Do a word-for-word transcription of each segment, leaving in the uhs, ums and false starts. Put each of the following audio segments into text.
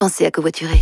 Pensez à covoiturer.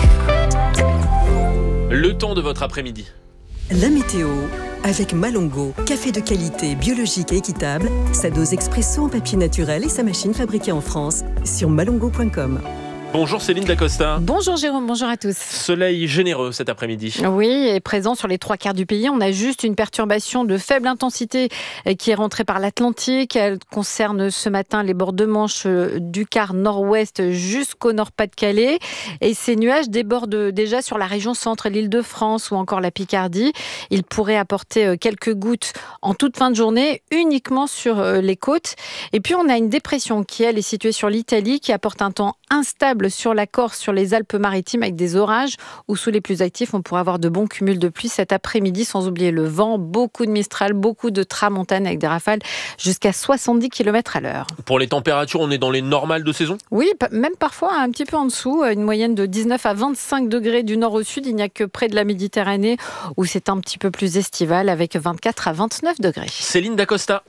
Le temps de votre après-midi. La météo avec Malongo, café de qualité, biologique et équitable, sa dose expresso en papier naturel et sa machine fabriquée en France sur malongo point com. Bonjour Céline Dacosta. Bonjour Jérôme, bonjour à tous. Soleil généreux cet après-midi. Oui, et présent sur les trois quarts du pays. On a juste une perturbation de faible intensité qui est rentrée par l'Atlantique. Elle concerne ce matin les bords de Manche du quart nord-ouest jusqu'au Nord-Pas-de-Calais. Et ces nuages débordent déjà sur la région centre, l'Île-de-France ou encore la Picardie. Ils pourraient apporter quelques gouttes en toute fin de journée, uniquement sur les côtes. Et puis on a une dépression qui, elle, est située sur l'Italie, qui apporte un temps instable sur la Corse, sur les Alpes-Maritimes avec des orages ou sous les plus actifs, on pourrait avoir de bons cumuls de pluie cet après-midi, sans oublier le vent, beaucoup de Mistral, beaucoup de tramontane avec des rafales jusqu'à soixante-dix kilomètres à l'heure. Pour les températures, on est dans les normales de saison ? Oui, même parfois un petit peu en dessous, une moyenne de dix-neuf à vingt-cinq degrés du nord au sud. Il n'y a que près de la Méditerranée où c'est un petit peu plus estival avec vingt-quatre à vingt-neuf degrés. Céline Dacosta.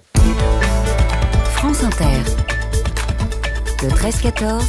France Inter. Le treize quatorze.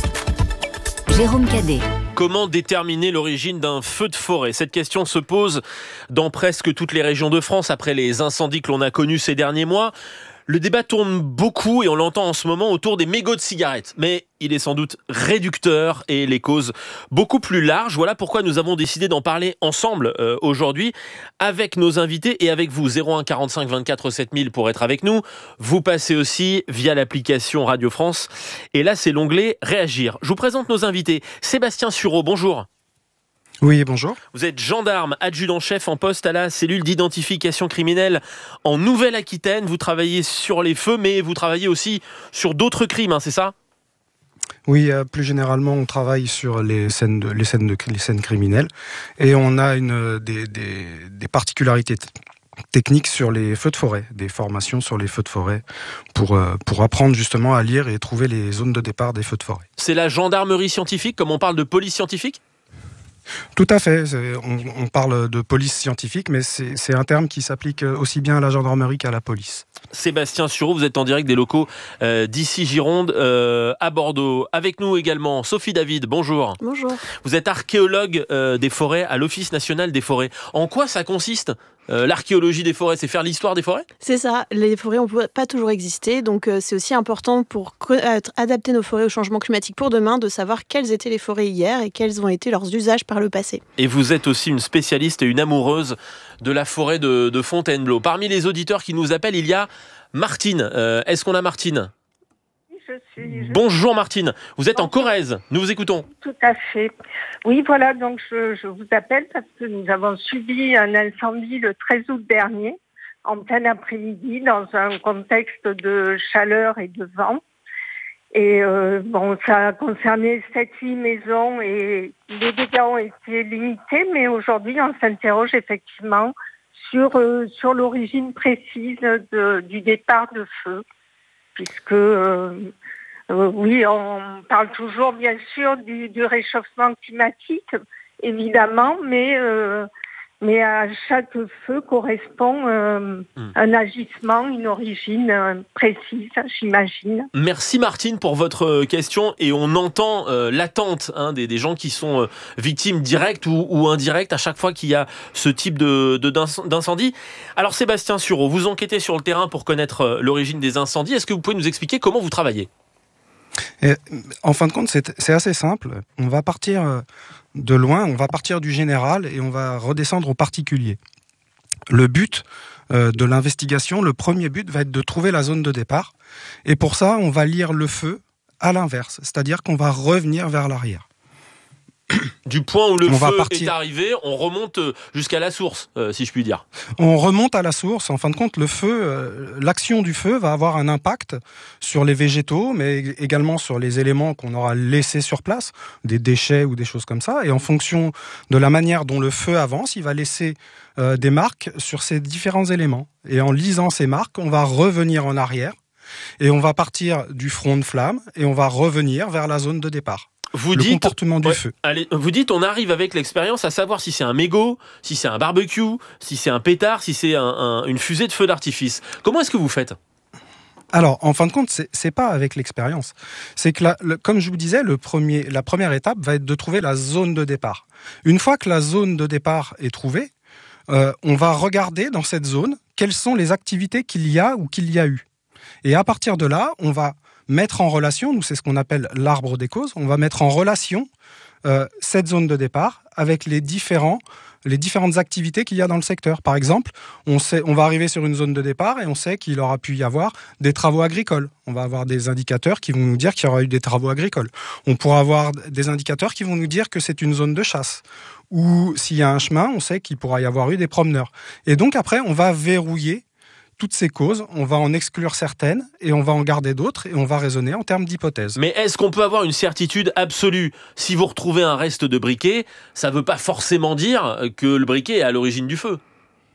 Jérôme Cadet. Comment déterminer l'origine d'un feu de forêt ? Cette question se pose dans presque toutes les régions de France après les incendies que l'on a connus ces derniers mois. Le débat tourne beaucoup et on l'entend en ce moment autour des mégots de cigarettes. Mais il est sans doute réducteur et les causes beaucoup plus larges. Voilà pourquoi nous avons décidé d'en parler ensemble euh, aujourd'hui avec nos invités et avec vous. zéro un quarante-cinq vingt-quatre sept mille pour être avec nous. Vous passez aussi via l'application Radio France. Et là, c'est l'onglet Réagir. Je vous présente nos invités. Sébastien Sureau, bonjour. Oui, bonjour. Vous êtes gendarme, adjudant-chef en poste à la cellule d'identification criminelle en Nouvelle-Aquitaine. Vous travaillez sur les feux, mais vous travaillez aussi sur d'autres crimes, hein, c'est ça ? Oui, euh, plus généralement, on travaille sur les scènes, de, les scènes, de, les scènes criminelles et on a une, des, des, des particularités t- techniques sur les feux de forêt, des formations sur les feux de forêt pour, euh, pour apprendre justement à lire et trouver les zones de départ des feux de forêt. C'est la gendarmerie scientifique, comme on parle de police scientifique ? Tout à fait, on, on parle de police scientifique, mais c'est, c'est un terme qui s'applique aussi bien à la gendarmerie qu'à la police. Sébastien Sureau, vous êtes en direct des locaux euh, d'ici Gironde euh, à Bordeaux. Avec nous également Sophie David, bonjour. Bonjour. Vous êtes archéologue euh, des forêts à l'Office national des forêts. En quoi ça consiste ? Euh, l'archéologie des forêts, c'est faire l'histoire des forêts ? C'est ça, les forêts n'ont pas toujours existé, donc euh, c'est aussi important pour co- adapter nos forêts au changement climatique pour demain, de savoir quelles étaient les forêts hier et quels ont été leurs usages par le passé. Et vous êtes aussi une spécialiste et une amoureuse de la forêt de, de Fontainebleau. Parmi les auditeurs qui nous appellent, il y a Martine. Euh, est-ce qu'on a Martine ? Je suis, je... Bonjour Martine, vous êtes en Corrèze, nous vous écoutons. Tout à fait. Oui, voilà, donc je, je vous appelle parce que nous avons subi un incendie le treize août dernier, en plein après-midi, dans un contexte de chaleur et de vent. Et euh, bon, ça a concerné sept huit maisons et les dégâts ont été limités, mais aujourd'hui on s'interroge effectivement sur, euh, sur l'origine précise de, du départ de feu. Puisque, euh, euh, oui, on parle toujours, bien sûr, du, du réchauffement climatique, évidemment, mais, euh, mais à chaque feu correspond euh, mmh. un agissement, une origine euh, précise, j'imagine. Merci Martine pour votre question, et on entend euh, l'attente hein, des, des gens qui sont euh, victimes directes ou, ou indirectes à chaque fois qu'il y a ce type de, de, d'incendie. Alors Sébastien Sureau, vous enquêtez sur le terrain pour connaître euh, l'origine des incendies. Est-ce que vous pouvez nous expliquer comment vous travaillez ? Et, en fin de compte, c'est, c'est assez simple. On va partir de loin, on va partir du général et on va redescendre au particulier. Le but euh, de l'investigation, le premier but va être de trouver la zone de départ. Et pour ça, on va lire le feu à l'inverse, c'est-à-dire qu'on va revenir vers l'arrière. Du point où le on feu partir... est arrivé, on remonte jusqu'à la source, euh, si je puis dire. On remonte à la source. En fin de compte, le feu, euh, l'action du feu va avoir un impact sur les végétaux, mais également sur les éléments qu'on aura laissés sur place, des déchets ou des choses comme ça. Et en fonction de la manière dont le feu avance, il va laisser euh, des marques sur ces différents éléments. Et en lisant ces marques, on va revenir en arrière et on va partir du front de flamme et on va revenir vers la zone de départ. Vous le dites, comportement du ouais, feu. Allez, vous dites, on arrive avec l'expérience à savoir si c'est un mégot, si c'est un barbecue, si c'est un pétard, si c'est un, un, une fusée de feu d'artifice. Comment est-ce que vous faites ? Alors, en fin de compte, c'est, c'est pas avec l'expérience. C'est que, la, le, comme je vous disais, le premier, la première étape va être de trouver la zone de départ. Une fois que la zone de départ est trouvée, euh, on va regarder dans cette zone quelles sont les activités qu'il y a ou qu'il y a eu. Et à partir de là, on va mettre en relation, nous c'est ce qu'on appelle l'arbre des causes, on va mettre en relation euh, cette zone de départ avec les différents les différentes activités qu'il y a dans le secteur. Par exemple, on sait, on va arriver sur une zone de départ et on sait qu'il aura pu y avoir des travaux agricoles. On va avoir des indicateurs qui vont nous dire qu'il y aura eu des travaux agricoles. On pourra avoir des indicateurs qui vont nous dire que c'est une zone de chasse. Ou s'il y a un chemin, on sait qu'il pourra y avoir eu des promeneurs. Et donc après, on va verrouiller toutes ces causes, on va en exclure certaines et on va en garder d'autres et on va raisonner en termes d'hypothèses. Mais est-ce qu'on peut avoir une certitude absolue ? Si vous retrouvez un reste de briquet, ça ne veut pas forcément dire que le briquet est à l'origine du feu.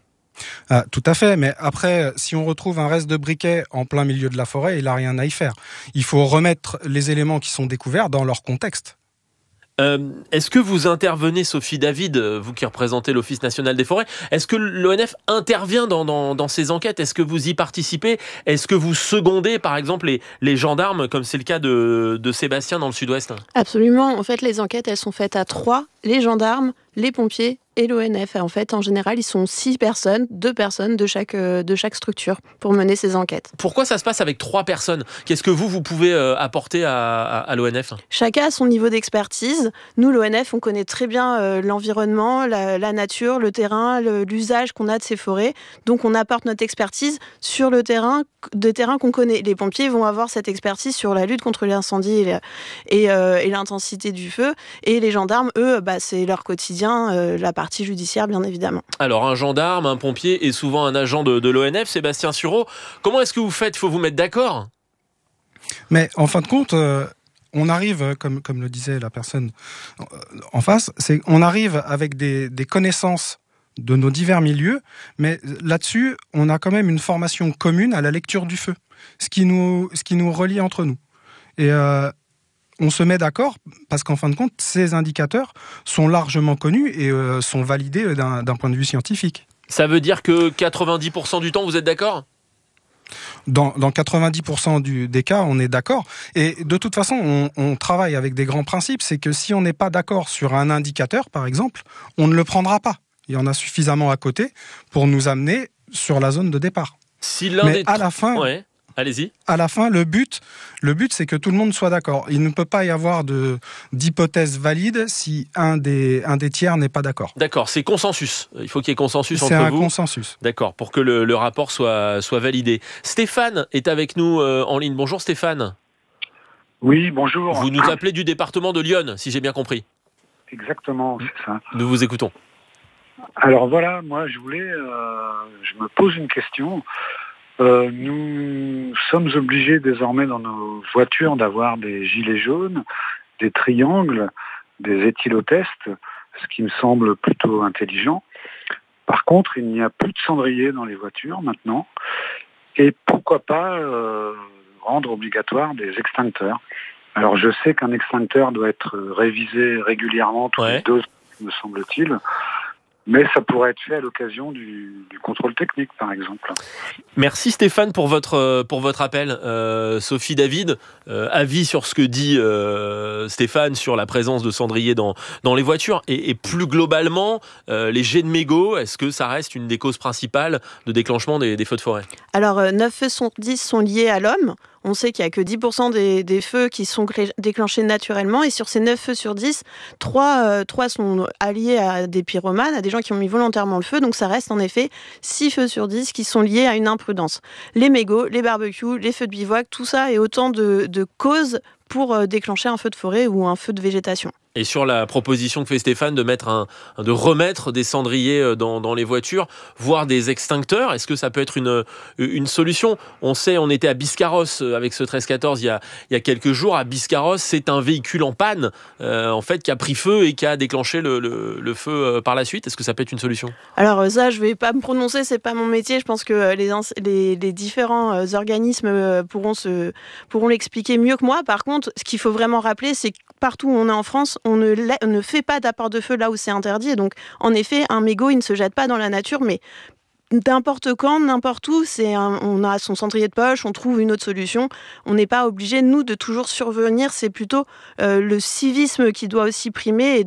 Ah, tout à fait, mais après, si on retrouve un reste de briquet en plein milieu de la forêt, il n'a rien à y faire. Il faut remettre les éléments qui sont découverts dans leur contexte. Euh, est-ce que vous intervenez, Sophie David, vous qui représentez l'Office national des forêts, est-ce que l'O N F intervient dans, dans, dans ces enquêtes ? Est-ce que vous y participez ? Est-ce que vous secondez, par exemple, les, les gendarmes, comme c'est le cas de, de Sébastien dans le sud-ouest ? Absolument. En fait, les enquêtes, elles sont faites à trois, les gendarmes, les pompiers et l'O N F. En fait, en général, ils sont six personnes, deux personnes de chaque, de chaque structure pour mener ces enquêtes. Pourquoi ça se passe avec trois personnes ? Qu'est-ce que vous, vous pouvez apporter à, à, à l'O N F ? Chacun a son niveau d'expertise. Nous, l'O N F, on connaît très bien euh, l'environnement, la, la nature, le terrain, le, l'usage qu'on a de ces forêts. Donc, on apporte notre expertise sur le terrain, de terrain qu'on connaît. Les pompiers vont avoir cette expertise sur la lutte contre l'incendie et, et, euh, et l'intensité du feu. Et les gendarmes, eux, bah, c'est leur quotidien, euh, la partie judiciaire, bien évidemment. Alors, un gendarme, un pompier et souvent un agent de, de l'O N F, Sébastien Sureau, comment est-ce que vous faites ? Il faut vous mettre d'accord ? Mais en fin de compte, euh, on arrive, comme, comme le disait la personne en face, c'est, on arrive avec des, des connaissances de nos divers milieux, mais là-dessus, on a quand même une formation commune à la lecture du feu, ce qui nous, ce qui nous relie entre nous. Et euh, on se met d'accord parce qu'en fin de compte, ces indicateurs sont largement connus et euh, sont validés d'un, d'un point de vue scientifique. Ça veut dire que quatre-vingt-dix pour cent du temps, vous êtes d'accord ? Dans, dans quatre-vingt-dix pour cent du, des cas, on est d'accord. Et de toute façon, on, on travaille avec des grands principes. C'est que si on n'est pas d'accord sur un indicateur, par exemple, on ne le prendra pas. Il y en a suffisamment à côté pour nous amener sur la zone de départ. Si l'un Mais des... à la fin... Ouais. Allez-y. À la fin, le but, le but, c'est que tout le monde soit d'accord. Il ne peut pas y avoir de, d'hypothèse valide si un des, un des tiers n'est pas d'accord. D'accord, c'est consensus. Il faut qu'il y ait consensus c'est entre vous. C'est un consensus. D'accord, pour que le, le rapport soit, soit validé. Stéphane est avec nous euh, en ligne. Bonjour Stéphane. Oui, bonjour. Vous nous appelez du département de l'Yonne, si j'ai bien compris. Exactement, c'est ça. Nous vous écoutons. Alors voilà, moi je voulais, euh, je me pose une question. Euh, nous sommes obligés désormais dans nos voitures d'avoir des gilets jaunes, des triangles, des éthylotests, ce qui me semble plutôt intelligent. Par contre, il n'y a plus de cendrier dans les voitures maintenant. Et pourquoi pas euh, rendre obligatoire des extincteurs. Alors je sais qu'un extincteur doit être révisé régulièrement tous ouais. les deux ans, me semble-t-il. Mais ça pourrait être fait à l'occasion du, du contrôle technique, par exemple. Merci Stéphane pour votre, pour votre appel. Euh, Sophie David, euh, avis sur ce que dit euh, Stéphane sur la présence de cendriers dans, dans les voitures. Et, et plus globalement, euh, les jets de mégots, est-ce que ça reste une des causes principales de déclenchement des, des feux de forêt ? Alors, euh, neuf feux sur dix sont liés à l'homme. On sait qu'il n'y a que dix pour cent des, des feux qui sont déclenchés naturellement. Et sur ces neuf feux sur dix, trois, euh, trois sont alliés à des pyromanes, à des gens qui ont mis volontairement le feu. Donc ça reste en effet six feux sur dix qui sont liés à une imprudence. Les mégots, les barbecues, les feux de bivouac, tout ça est autant de, de causes pour déclencher un feu de forêt ou un feu de végétation. Et sur la proposition que fait Stéphane de, mettre un, de remettre des cendriers dans, dans les voitures, voire des extincteurs, est-ce que ça peut être une, une solution ? On sait, on était à Biscarrosse avec ce treize quatorze il y a, il y a quelques jours. À Biscarrosse, c'est un véhicule en panne euh, en fait, qui a pris feu et qui a déclenché le, le, le feu euh, par la suite. Est-ce que ça peut être une solution ? Alors ça, je ne vais pas me prononcer, ce n'est pas mon métier. Je pense que les, les, les différents organismes pourront, se, pourront l'expliquer mieux que moi. Par contre, ce qu'il faut vraiment rappeler, c'est que partout où on est en France, on ne, on ne fait pas d'apport de feu là où c'est interdit. Et donc, en effet, un mégot, il ne se jette pas dans la nature, mais n'importe quand, n'importe où, c'est un, on a son cendrier de poche, on trouve une autre solution. On n'est pas obligé, nous, de toujours survenir. C'est plutôt euh, le civisme qui doit aussi primer et